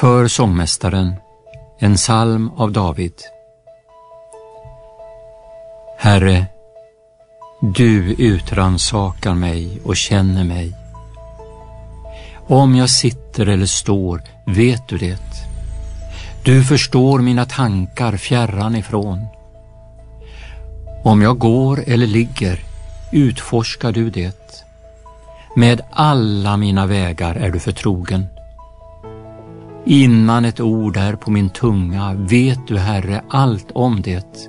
För sångmästaren, en psalm av David. Herre, du utransakar mig och känner mig. Om jag sitter eller står, vet du det. Du förstår mina tankar fjärran ifrån. Om jag går eller ligger, utforskar du det. Med alla mina vägar är du förtrogen. Innan ett ord är på min tunga vet du, Herre, allt om det.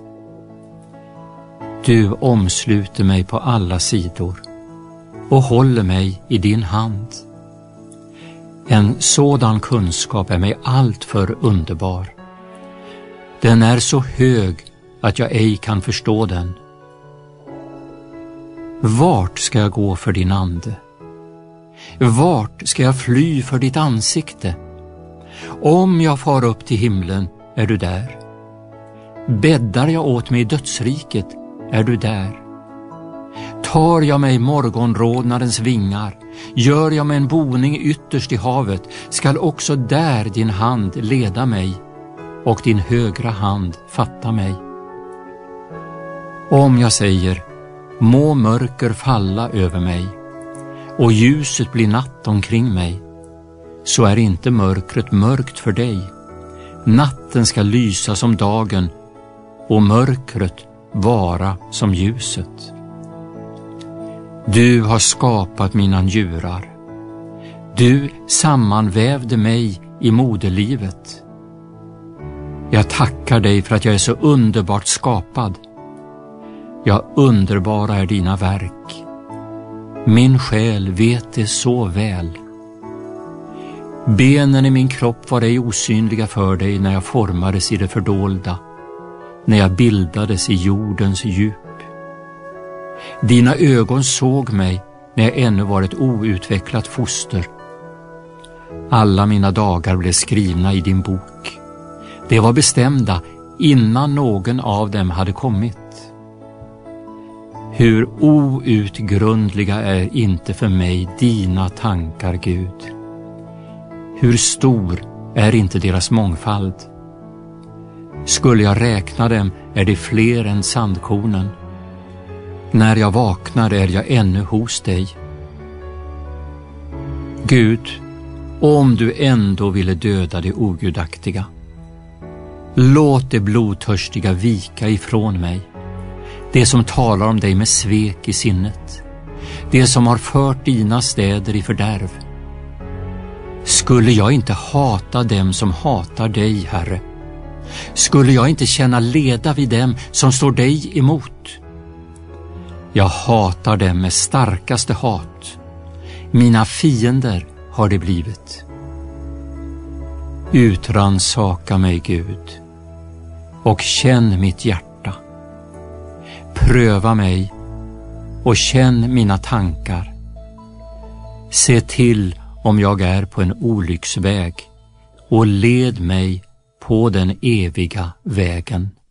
Du omsluter mig på alla sidor och håller mig i din hand. En sådan kunskap är mig allt för underbar. Den är så hög att jag ej kan förstå den. Vart ska jag gå för din ande? Vart ska jag fly för ditt ansikte? Om jag far upp till himlen är du där. Bäddar jag åt mig i dödsriket är du där. Tar jag mig morgonrodnadens vingar, gör jag mig en boning ytterst i havet, skall också där din hand leda mig och din högra hand fatta mig. Om jag säger, må mörker falla över mig och ljuset blir natt omkring mig, så är inte mörkret mörkt för dig. Natten ska lysa som dagen och mörkret vara som ljuset. Du har skapat mina njurar. Du sammanvävde mig i moderlivet. Jag tackar dig för att jag är så underbart skapad. Ja, underbara är dina verk. Min själ vet det så väl. Benen i min kropp var ej osynliga för dig när jag formades i det fördolda, när jag bildades i jordens djup. Dina ögon såg mig när jag ännu var ett outvecklat foster. Alla mina dagar blev skrivna i din bok. De var bestämda innan någon av dem hade kommit. Hur outgrundliga är inte för mig dina tankar, Gud. Hur stor är inte deras mångfald? Skulle jag räkna dem är det fler än sandkornen. När jag vaknar är jag ännu hos dig. Gud, om du ändå ville döda det ogudaktiga, låt det blodtörstiga vika ifrån mig. Det som talar om dig med svek i sinnet. Det som har fört dina städer i fördärv. Skulle jag inte hata dem som hatar dig, Herre? Skulle jag inte känna leda vid dem som står dig emot? Jag hatar dem med starkaste hat. Mina fiender har det blivit. Utransaka mig, Gud, och känn mitt hjärta. Pröva mig och känn mina tankar. Se till om jag är på en olycksväg och led mig på den eviga vägen.